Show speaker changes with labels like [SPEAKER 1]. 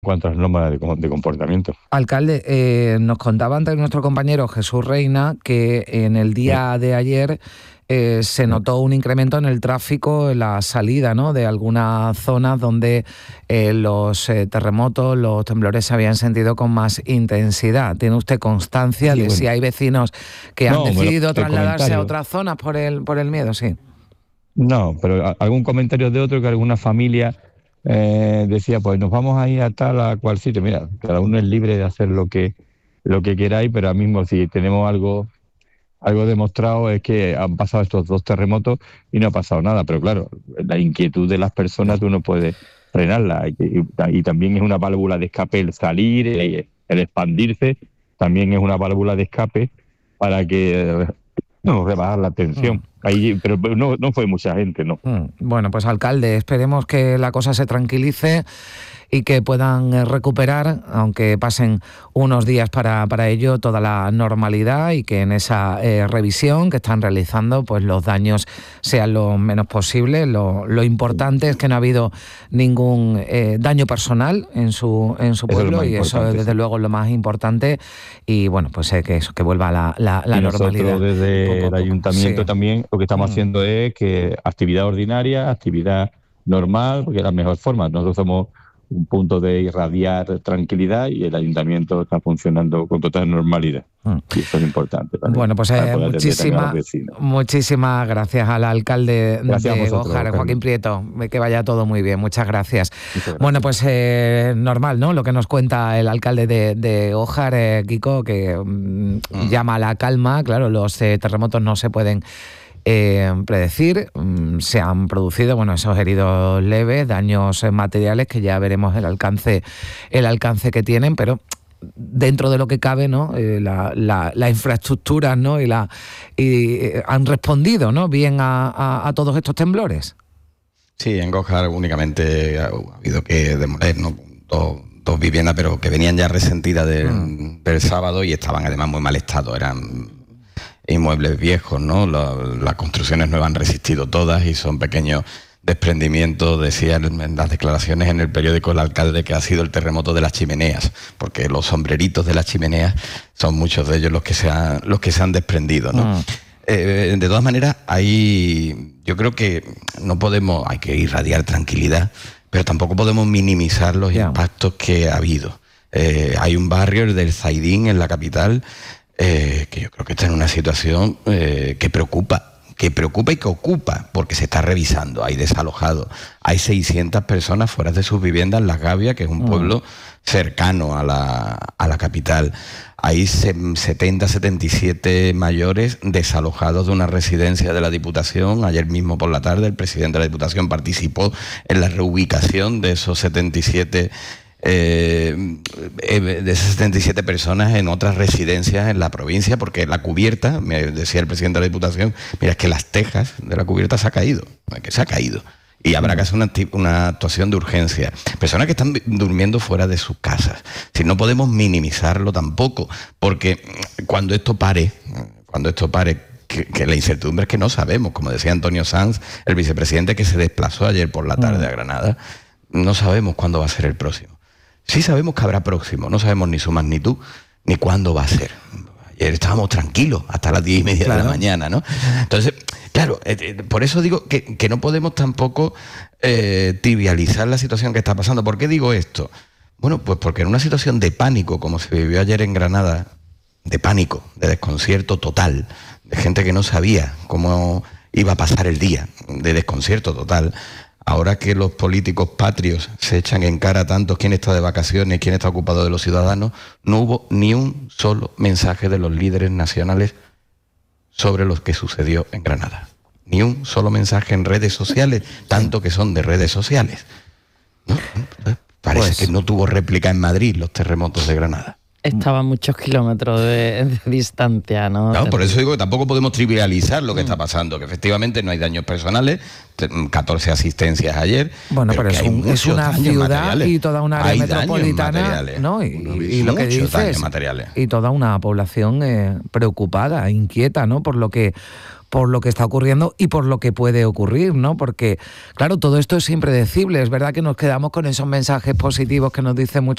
[SPEAKER 1] cuanto a las normas de comportamiento.
[SPEAKER 2] Alcalde, nos contaba antes nuestro compañero Jesús Reina que en el día de ayer se notó un incremento en el tráfico, en la salida, ¿no?, de algunas zonas donde los terremotos, los temblores se habían sentido con más intensidad. ¿Tiene usted constancia de si hay vecinos que han decidido trasladarse a otras zonas por el miedo? Sí.
[SPEAKER 1] No, pero algún comentario de otro, que alguna familia decía, pues nos vamos a ir a tal a cual sitio. Mira, cada uno es libre de hacer lo que queráis, pero ahora mismo si tenemos algo demostrado es que han pasado estos 2 terremotos y no ha pasado nada. Pero claro, la inquietud de las personas tú no puedes frenarla. Y también es una válvula de escape el salir, el expandirse, también es una válvula de escape para que rebajar la tensión. Ahí, pero no fue mucha gente, ¿no?
[SPEAKER 2] Bueno, pues alcalde, esperemos que la cosa se tranquilice y que puedan recuperar, aunque pasen unos días para ello, toda la normalidad, y que en esa revisión que están realizando, pues los daños sean lo menos posible. Lo importante es que no ha habido ningún daño personal en su pueblo, y eso desde luego es lo más importante. Y bueno, pues que vuelva la
[SPEAKER 1] y
[SPEAKER 2] normalidad.
[SPEAKER 1] Nosotros desde el ayuntamiento también lo que estamos haciendo es que actividad ordinaria, actividad normal, porque es la mejor forma. Nosotros somos un punto de irradiar tranquilidad y el ayuntamiento está funcionando con total normalidad. Y eso es importante.
[SPEAKER 2] Bueno, pues muchísimas gracias al alcalde de Gójar, Joaquín Prieto. Que vaya todo muy bien. Muchas gracias. Bueno, pues normal, ¿no?, lo que nos cuenta el alcalde de Gójar, Kiko, que llama a la calma. Claro, los terremotos no se pueden predecir. Se han producido, bueno, esos heridos leves, daños materiales, que ya veremos el alcance que tienen, pero dentro de lo que cabe, ¿no?, la infraestructura, ¿no?, y han respondido, ¿no?, bien a todos estos temblores.
[SPEAKER 3] Sí, en Gójar únicamente ha habido que demoler, ¿no?, dos viviendas, pero que venían ya resentidas del sábado, y estaban además muy mal estado. Eran inmuebles viejos, ¿no? Las construcciones no han resistido todas y son pequeños desprendimientos. Decía en las declaraciones en el periódico el alcalde que ha sido el terremoto de las chimeneas, porque los sombreritos de las chimeneas son muchos de ellos los que se han desprendido, ¿no? De todas maneras, yo creo que hay que irradiar tranquilidad, pero tampoco podemos minimizar los impactos que ha habido. Hay un barrio, el del Zaidín, en la capital, que yo creo que está en una situación que preocupa y que ocupa, porque se está revisando. Hay desalojados, hay 600 personas fuera de sus viviendas en Las Gavias, que es un pueblo cercano a la capital. Hay 77 mayores desalojados de una residencia de la Diputación. Ayer mismo por la tarde el presidente de la Diputación participó en la reubicación de esos 77 de esas 77 personas en otras residencias en la provincia, porque la cubierta, me decía el presidente de la Diputación, mira, es que las tejas de la cubierta se ha caído, y habrá que hacer una actuación de urgencia. Personas que están durmiendo fuera de sus casas. Si no podemos minimizarlo tampoco, porque cuando esto pare, que la incertidumbre es que no sabemos, como decía Antonio Sanz, el vicepresidente que se desplazó ayer por la tarde a Granada, no sabemos cuándo va a ser el próximo. Sí sabemos que habrá próximo, no sabemos ni su magnitud ni cuándo va a ser. Ayer estábamos tranquilos hasta las 10:30 de la mañana, ¿no? Entonces, claro, por eso digo que no podemos tampoco trivializar la situación que está pasando. ¿Por qué digo esto? Bueno, pues porque en una situación de pánico, como se vivió ayer en Granada, de pánico, de desconcierto total, de gente que no sabía cómo iba a pasar el día, de desconcierto total. Ahora que los políticos patrios se echan en cara tanto quién está de vacaciones, quién está ocupado de los ciudadanos, no hubo ni un solo mensaje de los líderes nacionales sobre lo que sucedió en Granada. Ni un solo mensaje en redes sociales, tanto que son de redes sociales, ¿no? Parece que no tuvo réplica en Madrid los terremotos de Granada.
[SPEAKER 4] Estaba a muchos kilómetros de distancia, ¿no?
[SPEAKER 3] No, por eso digo que tampoco podemos trivializar lo que está pasando, que efectivamente no hay daños personales, 14 asistencias ayer.
[SPEAKER 2] Bueno, pero es una ciudad y toda una área metropolitana, ¿no? Y lo que dices, y toda una población preocupada, inquieta, ¿no? Por lo que por lo que está ocurriendo y por lo que puede ocurrir, ¿no? Porque, claro, todo esto es impredecible. Es verdad que nos quedamos con esos mensajes positivos que nos dicen muchos